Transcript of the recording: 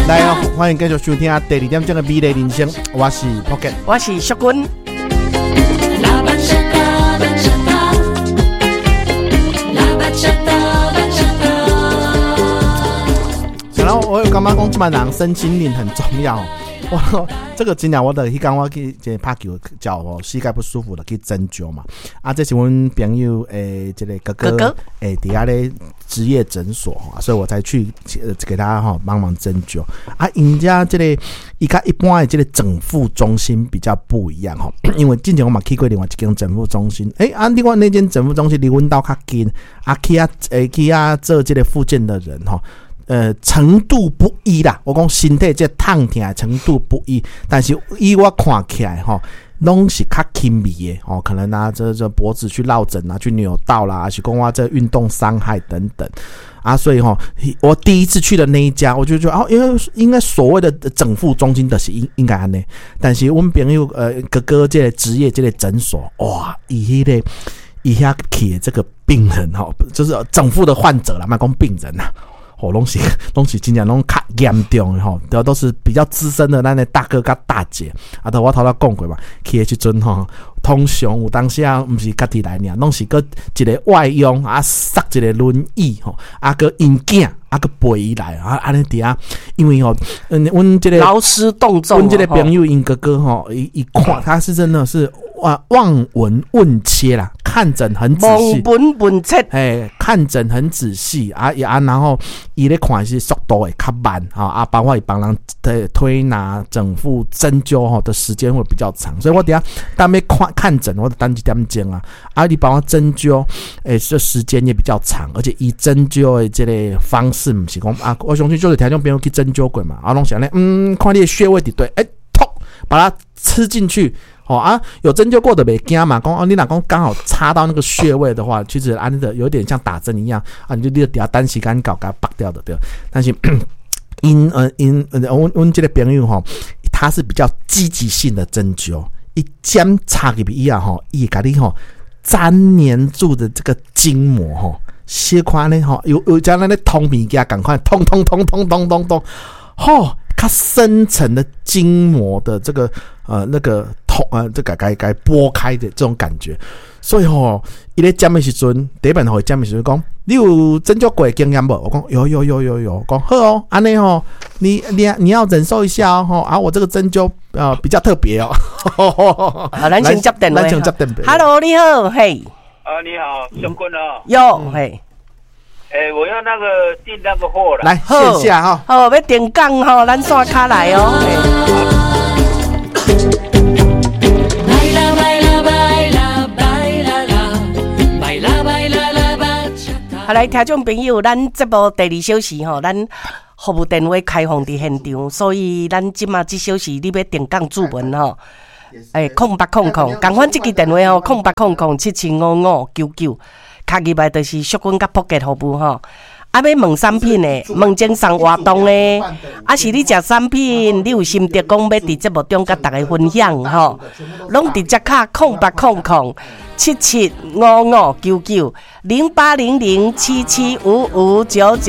来哦，欢迎继续收听第2点钟的美丽人生，我是 Pocket， 我是淑君。 然后我有感觉讲，这帮人身心灵很重要。我这个真正我的迄天我去这拍球，脚膝盖不舒服的去针灸嘛。啊，这是我朋友这个哥哥底下咧职业诊所，所以我才去给他帮忙针灸。啊，人家这个伊甲一般的这个整复中心比较不一样因为之前我嘛去过另外一间整复中心，另外那间整复中心离阮家较近，去做这个复健的人程度不一啦，我讲身体这痛痛的程度不一，但是以我看起来拢是较轻微的可能这脖子去落枕去扭到啦，还是讲我这运动伤害等等所以我第一次去的那一家，我就觉得因为应该所谓的整复中心的是应该安尼，但是我们朋友哥哥这个职业这个诊所，哇，以遐去的这个病人就是整复的患者啦，莫讲病人啦。拢是真正拢较严重的都是比较资深的咱的大哥甲大姐我头讲过嘛，去的时阵通常有当时不是家己来尔，拢是个一个外佣塞一个轮椅个因囝个陪伊来安尼伫因为阮这个劳师动众， 阮这个朋友因哥哥伊看他是真的是望闻问切啦，看诊很仔细， 望闻问切， 看诊很仔细然后伊咧看是速度会较慢包括伊帮人推拿、整复、针灸的时间会比较长，所以我等下当要看诊，我就等一点钟你帮我针灸，这时间也比较长，而且伊针灸的这个方式不是讲我相信就是听众朋友去针灸过嘛，拢想咧看你的穴位伫对，痛把它吃进去。有针灸过的袂惊嘛？你若讲刚好插到那个穴位的话，其实有点像打针一样你就底下单时间搞给它拔掉的对。但是阮这个朋友他是比较积极性的针灸，一针插入去以后伊会给你粘黏住的这个筋膜小可呢有将那通物件赶快通较深层的筋膜的这个那个这个该拨开的这种感觉，所以伊咧讲的时阵，第一本会讲的时阵讲，你有针灸过的经验无？我讲有，讲好安尼你要忍受一下我这个针灸比较特别咱先接电话，Hello， 你好，嘿， 你好，小坤有嘿。 我要那个订那个货了， 来线下要订港咱刷卡来来，听众朋友，咱节目第2小时咱服务电话开放伫现场，所以咱即马这小时你要订港注文0800，赶快这支电话0800775599。卡入来就是淑君甲Pocket服务要问产品的，问精送活动的，是你食产品，你有心得讲要伫节目中甲大家分享拢直接卡08007755990800775599。